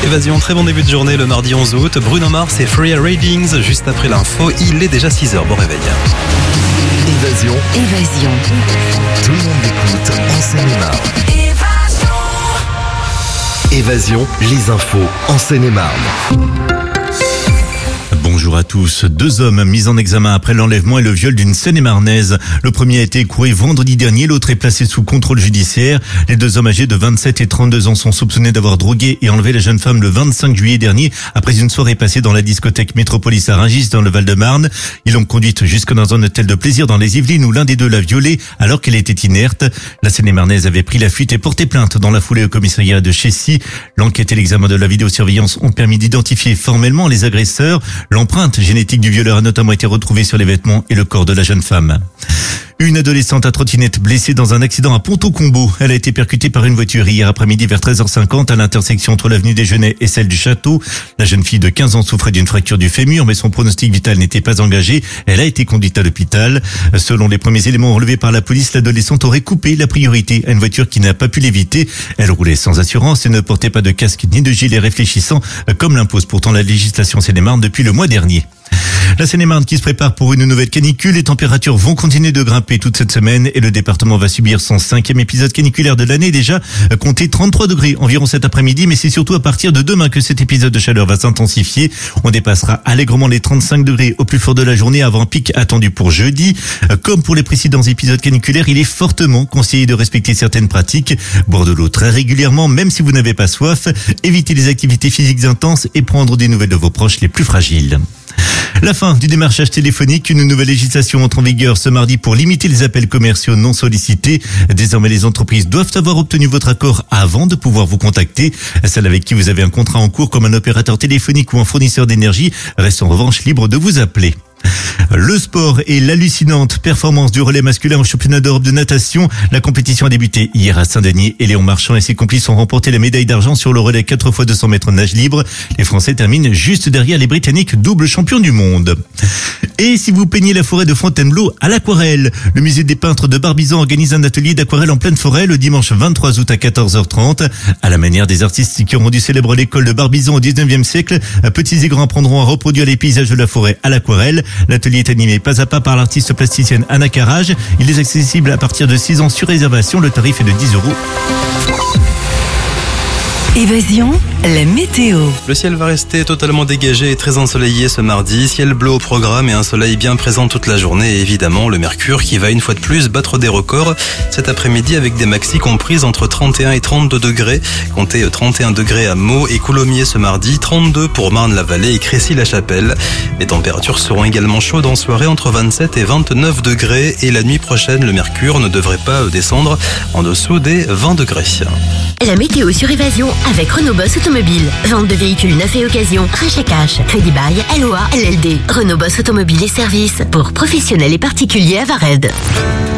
Évasion, très bon début de journée le mardi 11 août. Bruno Mars et Free Readings. Juste après l'info, il est déjà 6h. Bon réveil. Évasion. Tout le monde écoute en Seine-et-Marne. Évasion, les infos en Seine-et-Marne. Bonjour à tous. 2 hommes mis en examen après l'enlèvement et le viol d'une Seine-et-Marnaise. Le premier a été écroué vendredi dernier, l'autre est placé sous contrôle judiciaire. Les 2 hommes âgés de 27 et 32 ans sont soupçonnés d'avoir drogué et enlevé la jeune femme le 25 juillet dernier après une soirée passée dans la discothèque Métropolis à Rungis dans le Val-de-Marne. Ils l'ont conduite jusque dans un hôtel de plaisir dans les Yvelines où l'un des deux l'a violée alors qu'elle était inerte. La Seine-et-Marnaise avait pris la fuite et porté plainte dans la foulée au commissariat de Chessy. L'enquête et l'examen de la vidéosurveillance ont permis d'identifier formellement les agresseurs. L'empreinte génétique du violeur a notamment été retrouvée sur les vêtements et le corps de la jeune femme. Une adolescente à trottinette blessée dans un accident à Pont-au-Combo. Elle a été percutée par une voiture hier après-midi vers 13h50 à l'intersection entre l'avenue des Genêts et celle du Château. La jeune fille de 15 ans souffrait d'une fracture du fémur, mais son pronostic vital n'était pas engagé. Elle a été conduite à l'hôpital. Selon les premiers éléments relevés par la police, l'adolescente aurait coupé la priorité à une voiture qui n'a pas pu l'éviter. Elle roulait sans assurance et ne portait pas de casque ni de gilet réfléchissant, comme l'impose pourtant la législation Seine-et-Marne depuis le mois dernier. La Seine-et-Marne qui se prépare pour une nouvelle canicule. Les températures vont continuer de grimper toute cette semaine et le département va subir son 5e épisode caniculaire de l'année. Déjà, comptez 33 degrés environ cet après-midi, mais c'est surtout à partir de demain que cet épisode de chaleur va s'intensifier. On dépassera allègrement les 35 degrés au plus fort de la journée avant un pic attendu pour jeudi. Comme pour les précédents épisodes caniculaires, il est fortement conseillé de respecter certaines pratiques. Boire de l'eau très régulièrement, même si vous n'avez pas soif. Éviter les activités physiques intenses et prendre des nouvelles de vos proches les plus fragiles. La fin du démarchage téléphonique. Une nouvelle législation entre en vigueur ce mardi pour limiter les appels commerciaux non sollicités. Désormais, les entreprises doivent avoir obtenu votre accord avant de pouvoir vous contacter. Celles avec qui vous avez un contrat en cours comme un opérateur téléphonique ou un fournisseur d'énergie restent en revanche libres de vous appeler. Le sport et l'hallucinante performance du relais masculin au championnat d'Europe de natation. La compétition a débuté hier à Saint-Denis et Léon Marchand et ses complices ont remporté la médaille d'argent sur le relais 4x200 mètres nage libre. Les Français terminent juste derrière les Britanniques, double champions du monde. Et si vous peignez la forêt de Fontainebleau à l'aquarelle, le musée des peintres de Barbizon organise un atelier d'aquarelle en pleine forêt le dimanche 23 août à 14h30. À la manière des artistes qui ont rendu célèbre l'école de Barbizon au 19e siècle, petits et grands apprendront à reproduire les paysages de la forêt à l'aquarelle. L'atelier est animé pas à pas par l'artiste plasticienne Anna Carrage. Il est accessible à partir de 6 ans sur réservation. Le tarif est de 10 €. Évasion, la météo. Le ciel va rester totalement dégagé et très ensoleillé ce mardi. Ciel bleu au programme et un soleil bien présent toute la journée. Et évidemment, le mercure qui va une fois de plus battre des records cet après-midi avec des maxis comprises entre 31 et 32 degrés. Comptez 31 degrés à Meaux et Coulommiers ce mardi, 32 pour Marne-la-Vallée et Crécy-la-Chapelle. Les températures seront également chaudes en soirée entre 27 et 29 degrés. Et la nuit prochaine, le mercure ne devrait pas descendre en dessous des 20 degrés. La météo sur Évasion avec Renault Boss Automobile. Vente de véhicules neufs et occasion, rachat cash, crédit bail, LOA, LLD. Renault Boss Automobile et services pour professionnels et particuliers à Vared.